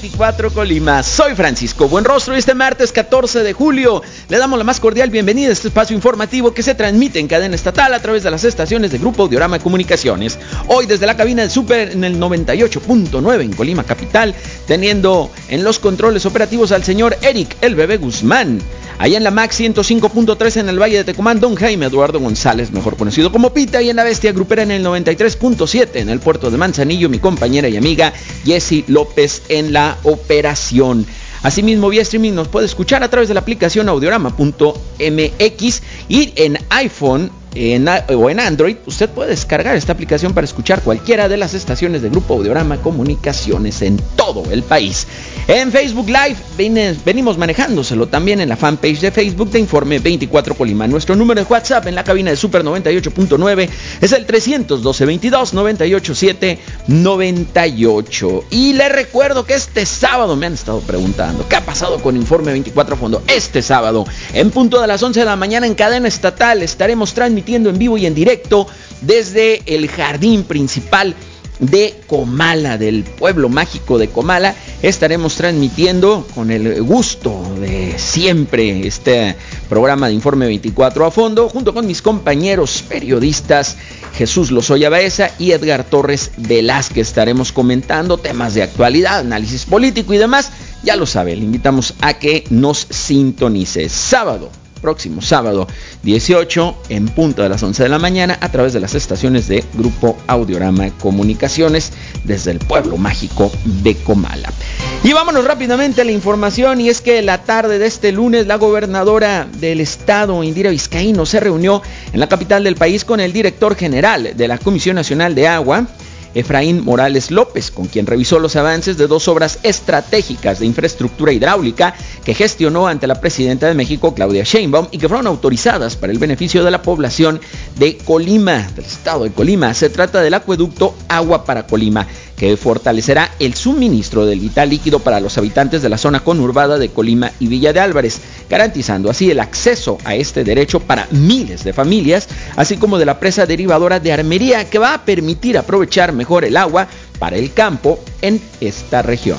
24 Colima. Soy Francisco Buenrostro y este martes 14 de julio le damos la más cordial bienvenida a este espacio informativo que se transmite en cadena estatal a través de las estaciones de Grupo Audiorama Comunicaciones. Hoy desde la cabina del Super en el 98.9 en Colima Capital, teniendo en los controles operativos al señor Eric El Bebé Guzmán. Allá en la MAX 105.3 en el Valle de Tecomán, don Jaime Eduardo González, mejor conocido como Pita, y en la Bestia Grupera en el 93.7 en el puerto de Manzanillo, mi compañera y amiga Jessy López en la operación. Asimismo, vía streaming nos puede escuchar a través de la aplicación audiorama.mx y en iPhone o en Android, usted puede descargar esta aplicación para escuchar cualquiera de las estaciones de Grupo Audiorama Comunicaciones en todo el país. En Facebook Live venimos manejándoselo también en la fanpage de Facebook de Informe 24 Colima. Nuestro número de WhatsApp en la cabina de Super 98.9 es el 312-22-98-798. Y les recuerdo que este sábado me han estado preguntando ¿qué ha pasado con Informe 24 a fondo? Este sábado, en punto de las 11 de la mañana en cadena estatal, estaremos transmitiendo en vivo y en directo desde el jardín principal de Comala, del pueblo mágico de Comala. Estaremos transmitiendo con el gusto de siempre este programa de Informe 24 a fondo, junto con mis compañeros periodistas Jesús Lozoya Baeza y Edgar Torres Velázquez. Estaremos comentando temas de actualidad, análisis político y demás. Ya lo sabe, le invitamos a que nos sintonice. Próximo sábado 18 en punto de las 11 de la mañana a través de las estaciones de Grupo Audiorama Comunicaciones desde el pueblo mágico de Comala. Y vámonos rápidamente a la información, y es que la tarde de este lunes la gobernadora del estado, Indira Vizcaíno, se reunió en la capital del país con el director general de la Comisión Nacional de Agua, Efraín Morales López, con quien revisó los avances de dos obras estratégicas de infraestructura hidráulica que gestionó ante la presidenta de México, Claudia Sheinbaum, y que fueron autorizadas para el beneficio de la población de Colima, del estado de Colima. Se trata del acueducto Agua para Colima, que fortalecerá el suministro del vital líquido para los habitantes de la zona conurbada de Colima y Villa de Álvarez, garantizando así el acceso a este derecho para miles de familias, así como de la presa derivadora de Armería, que va a permitir aprovechar mejor el agua para el campo en esta región.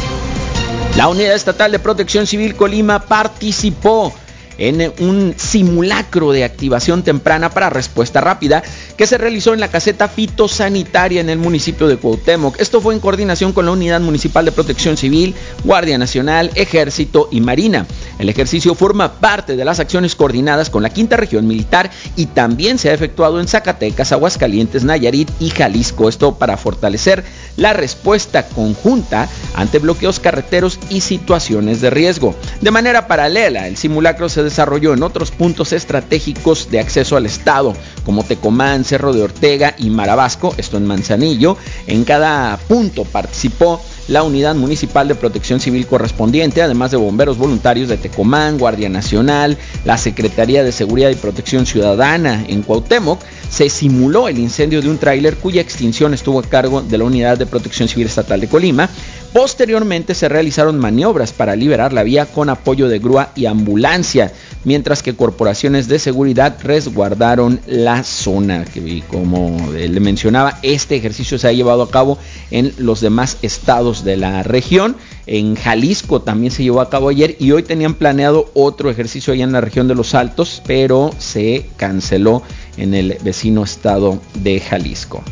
La Unidad Estatal de Protección Civil Colima participó en un simulacro de activación temprana para respuesta rápida que se realizó en la caseta fitosanitaria en el municipio de Cuauhtémoc. Esto fue en coordinación con la Unidad Municipal de Protección Civil, Guardia Nacional, Ejército y Marina. El ejercicio forma parte de las acciones coordinadas con la Quinta Región Militar y también se ha efectuado en Zacatecas, Aguascalientes, Nayarit y Jalisco. Esto para fortalecer la respuesta conjunta ante bloqueos carreteros y situaciones de riesgo. De manera paralela, el simulacro se desarrolló en otros puntos estratégicos de acceso al estado, como Tecomán, Cerro de Ortega y Marabasco, esto en Manzanillo. En cada punto participó la Unidad Municipal de Protección Civil correspondiente, además de bomberos voluntarios de Tecomán, Guardia Nacional, la Secretaría de Seguridad y Protección Ciudadana. En Cuauhtémoc se simuló el incendio de un tráiler cuya extinción estuvo a cargo de la Unidad de Protección Civil Estatal de Colima. Posteriormente se realizaron maniobras para liberar la vía con apoyo de grúa y ambulancia, mientras que corporaciones de seguridad resguardaron la zona. Que, como le mencionaba, este ejercicio se ha llevado a cabo en los demás estados de la región. En Jalisco también se llevó a cabo ayer y hoy tenían planeado otro ejercicio allá en la región de Los Altos, pero se canceló en el vecino estado de Jalisco.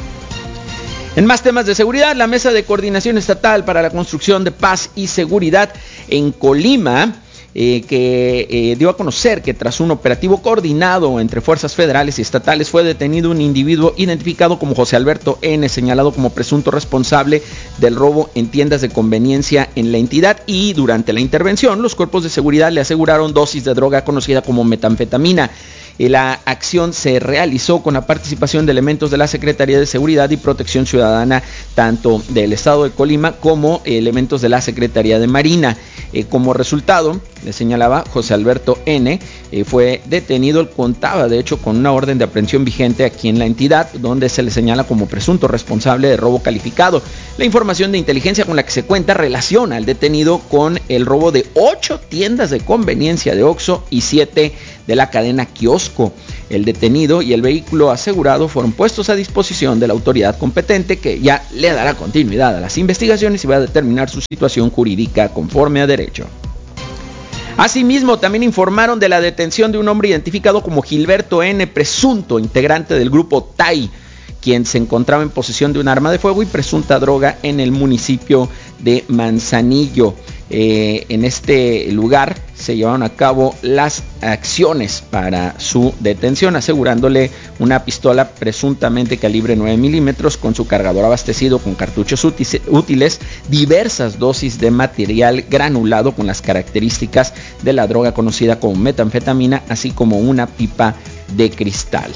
En más temas de seguridad, la Mesa de Coordinación Estatal para la Construcción de Paz y Seguridad en Colima, que dio a conocer que tras un operativo coordinado entre fuerzas federales y estatales fue detenido un individuo identificado como José Alberto N., señalado como presunto responsable del robo en tiendas de conveniencia en la entidad, y durante la intervención los cuerpos de seguridad le aseguraron dosis de droga conocida como metanfetamina. La acción se realizó con la participación de elementos de la Secretaría de Seguridad y Protección Ciudadana, tanto del estado de Colima como elementos de la Secretaría de Marina. Como resultado, le señalaba José Alberto N., fue detenido. Él contaba, de hecho, con una orden de aprehensión vigente aquí en la entidad, donde se le señala como presunto responsable de robo calificado. La información de inteligencia con la que se cuenta relaciona al detenido con el robo de 8 tiendas de conveniencia de Oxxo y 7 de la cadena Kiosco. El detenido y el vehículo asegurado fueron puestos a disposición de la autoridad competente, que ya le dará continuidad a las investigaciones y va a determinar su situación jurídica conforme a derecho. Asimismo, también informaron de la detención de un hombre identificado como Gilberto N., presunto integrante del grupo TAI, quien se encontraba en posesión de un arma de fuego y presunta droga en el municipio de Manzanillo. En este lugar se llevaron a cabo las acciones para su detención, asegurándole una pistola presuntamente calibre 9 milímetros con su cargador abastecido con cartuchos útiles, diversas dosis de material granulado con las características de la droga conocida como metanfetamina, así como una pipa de cristal.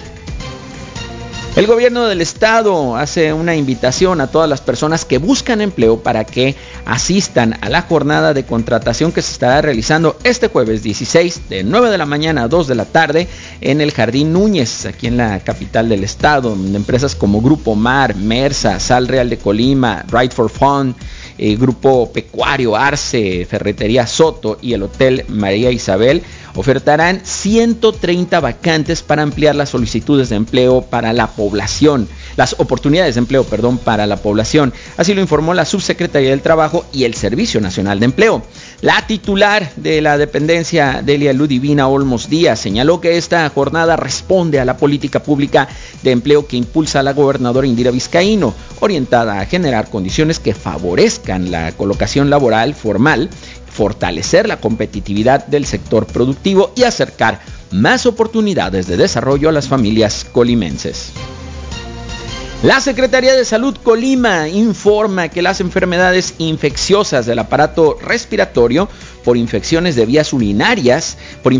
El gobierno del estado hace una invitación a todas las personas que buscan empleo para que asistan a la jornada de contratación que se estará realizando este jueves 16 de 9 de la mañana a 2 de la tarde en el Jardín Núñez, aquí en la capital del estado, donde empresas como Grupo Mar, Mersa, Sal Real de Colima, Ride for Fun, Grupo Pecuario Arce, Ferretería Soto y el Hotel María Isabel ofertarán 130 vacantes para ampliar las solicitudes de empleo para la población, las oportunidades de empleo, para la población. Así lo informó la Subsecretaría del Trabajo y el Servicio Nacional de Empleo. La titular de la dependencia, Delia Ludivina Olmos Díaz, señaló que esta jornada responde a la política pública de empleo que impulsa la gobernadora Indira Vizcaíno, orientada a generar condiciones que favorezcan la colocación laboral formal, fortalecer la competitividad del sector productivo y acercar más oportunidades de desarrollo a las familias colimenses. La Secretaría de Salud Colima informa que las enfermedades infecciosas del aparato respiratorio por infección de vías urinarias,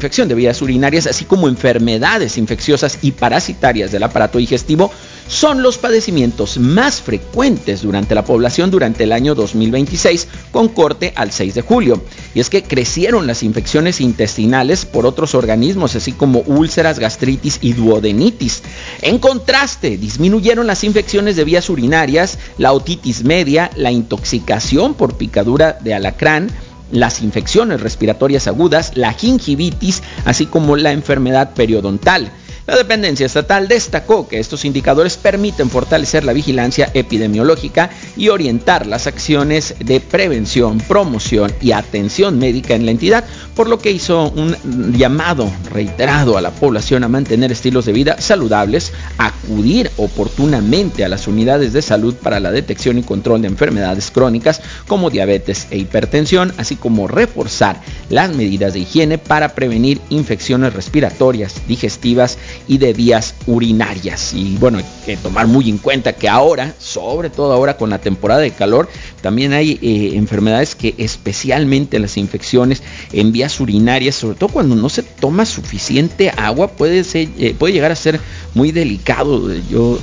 así como enfermedades infecciosas y parasitarias del aparato digestivo, son los padecimientos más frecuentes durante la población durante el año 2026, con corte al 6 de julio. Y es que crecieron las infecciones intestinales por otros organismos, así como úlceras, gastritis y duodenitis. En contraste, disminuyeron las infecciones de vías urinarias, la otitis media, la intoxicación por picadura de alacrán, las infecciones respiratorias agudas, la gingivitis, así como la enfermedad periodontal. La dependencia estatal destacó que estos indicadores permiten fortalecer la vigilancia epidemiológica y orientar las acciones de prevención, promoción y atención médica en la entidad, por lo que hizo un llamado reiterado a la población a mantener estilos de vida saludables, acudir oportunamente a las unidades de salud para la detección y control de enfermedades crónicas como diabetes e hipertensión, así como reforzar las medidas de higiene para prevenir infecciones respiratorias, digestivas y de vías urinarias. Y bueno, hay que tomar muy en cuenta que ahora, sobre todo ahora con la temporada de calor, también hay enfermedades que, especialmente las infecciones en vías urinarias, sobre todo cuando no se toma suficiente agua, puede llegar a ser muy delicado. Yo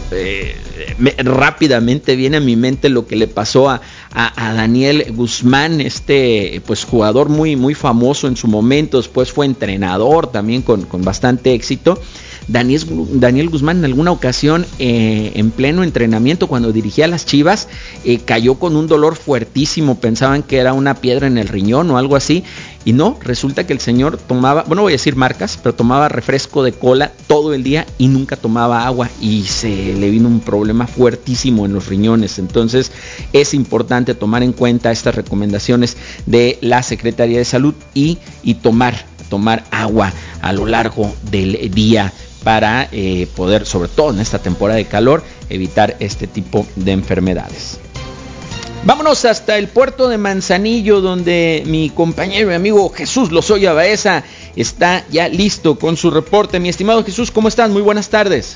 rápidamente viene a mi mente lo que le pasó a Daniel Guzmán, pues jugador muy famoso en su momento, después fue entrenador también con bastante éxito. Daniel Guzmán en alguna ocasión en pleno entrenamiento cuando dirigía a las Chivas cayó con un dolor fuertísimo, pensaban que era una piedra en el riñón o algo así, y no, resulta que el señor tomaba, bueno, voy a decir marcas, pero tomaba refresco de cola todo el día y nunca tomaba agua y se le vino un problema fuertísimo en los riñones. Entonces es importante tomar en cuenta estas recomendaciones de la Secretaría de Salud y tomar agua a lo largo del día para poder, sobre todo en esta temporada de calor, evitar este tipo de enfermedades. Vámonos hasta el puerto de Manzanillo, donde mi compañero y amigo Jesús Lozoya Baeza está ya listo con su reporte. Mi estimado Jesús, ¿cómo estás? Muy buenas tardes.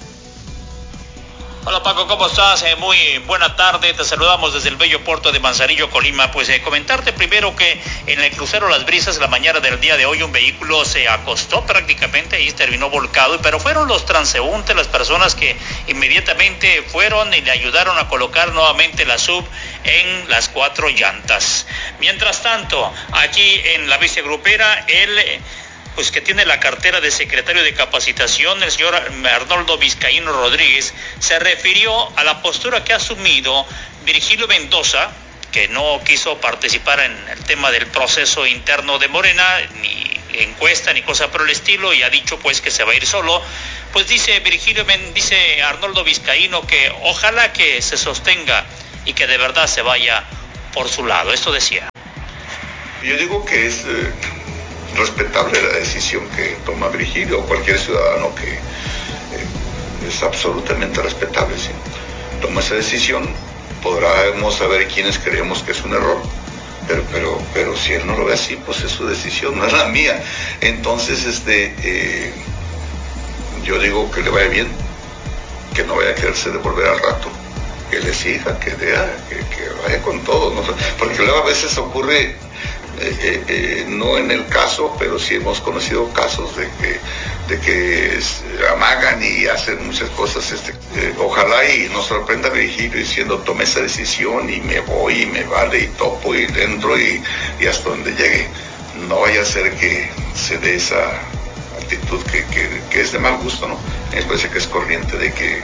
Hola Paco, ¿cómo estás? Muy buena tarde, te saludamos desde el bello puerto de Manzanillo, Colima. Pues comentarte primero que en el crucero Las Brisas, la mañana del día de hoy, un vehículo se acostó prácticamente y terminó volcado, pero fueron los transeúntes, las personas que inmediatamente fueron y le ayudaron a colocar nuevamente la sub en las 4 llantas. Mientras tanto, aquí en la vicegrupera, él, pues que tiene la cartera de secretario de capacitación, el señor Arnoldo Vizcaíno Rodríguez, se refirió a la postura que ha asumido Virgilio Mendoza, que no quiso participar en el tema del proceso interno de Morena, ni encuesta ni cosa por el estilo, y ha dicho pues que se va a ir solo. Pues dice Arnoldo Vizcaíno que ojalá que se sostenga y que de verdad se vaya por su lado. Esto decía. Yo digo que es respetable la decisión que toma Virgilio o cualquier ciudadano, que es absolutamente respetable, ¿sí? Toma esa decisión, podremos saber quiénes creemos que es un error, pero si él no lo ve así, pues es su decisión, no es la mía. Entonces, yo digo que le vaya bien, que no vaya a quererse devolver al rato, que le siga, que vaya con todo, ¿no? Porque luego a veces ocurre, no en el caso, pero sí hemos conocido casos de que amagan y hacen muchas cosas. Ojalá y nos sorprenda Virgilio diciendo: tomé esa decisión y me voy y me vale y topo y entro y hasta donde llegue. No vaya a ser que se dé esa actitud que es de mal gusto, ¿no? Me parece que es corriente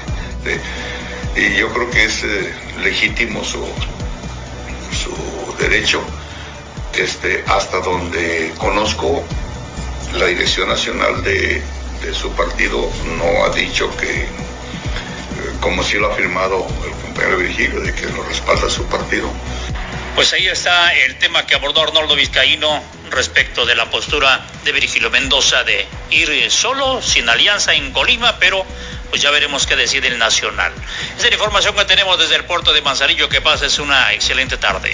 y yo creo que es legítimo su derecho. Hasta donde conozco, la dirección nacional de su partido no ha dicho que, como sí lo ha afirmado el compañero Virgilio, de que lo respalda su partido. Pues ahí está el tema que abordó Arnoldo Vizcaíno respecto de la postura de Virgilio Mendoza de ir solo, sin alianza en Colima, pero pues ya veremos qué decide el Nacional. Esa es la información que tenemos desde el puerto de Manzanillo. Que pases una excelente tarde.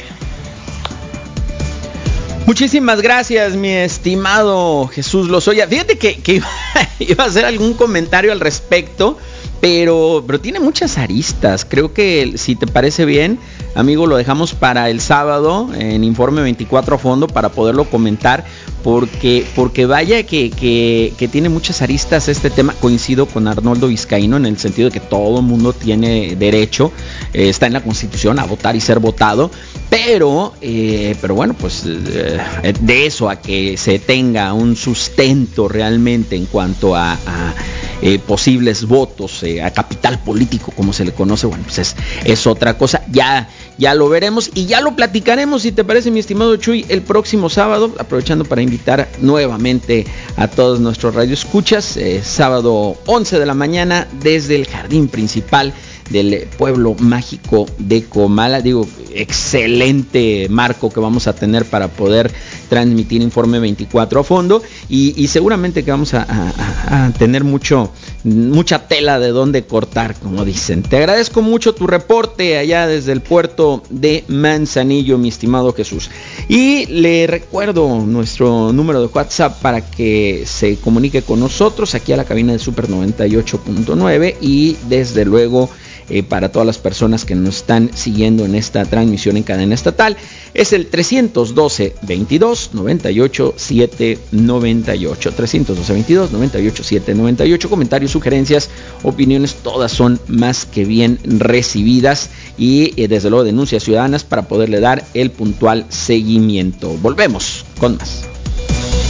Muchísimas gracias, mi estimado Jesús Lozoya. Fíjate que iba a hacer algún comentario al respecto, pero tiene muchas aristas. Creo que, si te parece bien, amigo, lo dejamos para el sábado en Informe 24 a fondo para poderlo comentar, porque vaya que tiene muchas aristas este tema. Coincido con Arnoldo Vizcaíno en el sentido de que todo el mundo tiene derecho, está en la Constitución, a votar y ser votado, pero bueno, pues de eso a que se tenga un sustento realmente en cuanto a posibles votos, a capital político, como se le conoce, bueno, pues es otra cosa. Ya lo veremos y ya lo platicaremos, si te parece, mi estimado Chuy, el próximo sábado, aprovechando para invitar nuevamente a todos nuestros radioescuchas, sábado 11 de la mañana desde el jardín principal del pueblo mágico de Comala. Digo, excelente marco que vamos a tener para poder transmitir Informe 24 a fondo, y seguramente que vamos a tener mucha tela de donde cortar, como dicen. Te agradezco mucho tu reporte allá desde el puerto de Manzanillo, mi estimado Jesús, y le recuerdo nuestro número de WhatsApp para que se comunique con nosotros aquí a la cabina de Super 98.9, y desde luego para todas las personas que nos están siguiendo en esta transmisión en cadena estatal, es el 312-22-98-798, 312-22-98-798. Comentarios, sugerencias, opiniones, todas son más que bien recibidas, y desde luego denuncias ciudadanas para poderle dar el puntual seguimiento. Volvemos con más.